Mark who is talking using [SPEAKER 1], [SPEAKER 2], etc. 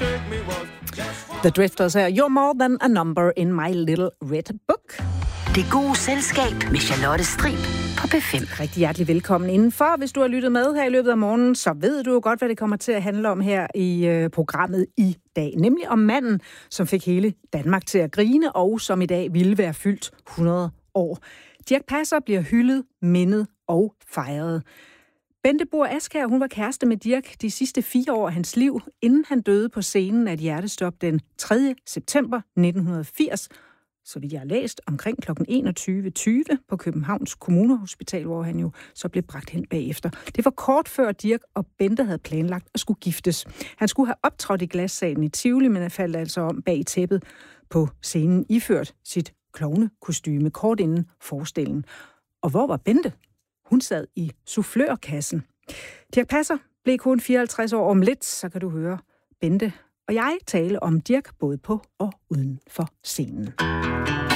[SPEAKER 1] The Drifters her. You're more than a number in my little red book.
[SPEAKER 2] Det gode selskab med Charlotte Strib på P5.
[SPEAKER 1] Rigtig hjertelig velkommen indenfor. Hvis du har lyttet med her i løbet af morgenen, så ved du jo godt, hvad det kommer til at handle om her i programmet i dag. Nemlig om manden, som fik hele Danmark til at grine, og som i dag ville være fyldt 100 år. Dirch Passer bliver hyldet, mindet og fejret. Bente Boer Askjær, hun var kæreste med Dirch de sidste 4 år af hans liv, inden han døde på scenen af et hjertestop den 3. september 1980, så vidt jeg har læst, omkring kl. 21.20 på Københavns Kommunehospital, hvor han jo så blev bragt hen bagefter. Det var kort før Dirch og Bente havde planlagt at skulle giftes. Han skulle have optrådt i glassalen i Tivoli, men han faldt altså om bag tæppet på scenen, iført sit klovnekostyme kort inden forestillingen. Og hvor var Bente? Hun sad i soufflørkassen. Dirch Passer blev kun 54 år. Om lidt, så kan du høre Bente og jeg tale om Dirch både på og uden for scenen.